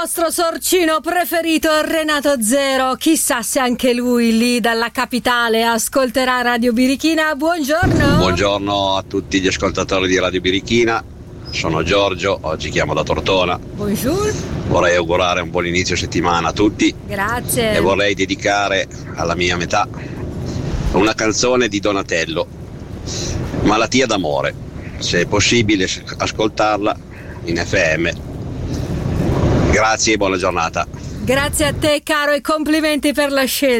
nostro sorcino preferito Renato Zero. Chissà se anche lui lì dalla capitale ascolterà Radio Birichina. Buongiorno. Buongiorno a tutti gli ascoltatori di Radio Birichina. Sono Giorgio, oggi chiamo da Tortona. Buongiorno. Vorrei augurare un buon inizio settimana a tutti. Grazie. E vorrei dedicare alla mia metà una canzone di Donatello, Malattia d'amore. Se è possibile ascoltarla in FM. Grazie e buona giornata. Grazie a te caro e complimenti per la scelta.